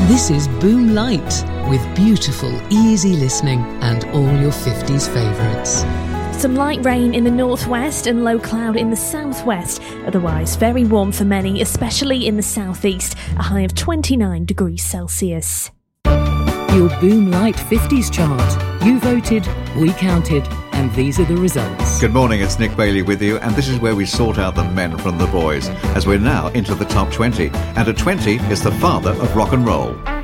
This is Boom Light, with beautiful, easy listening and all your 50s favourites. Some light rain in the northwest and low cloud in the southwest. Otherwise, very warm for many, especially in the southeast. A high of 29 degrees Celsius. Your Boom Light 50s chart. You voted, we counted, and these are the results. Good morning, it's Nick Bailey with you, and this is where we sort out the men from the boys, as we're now into the top 20. And at 20 is the father of rock and roll.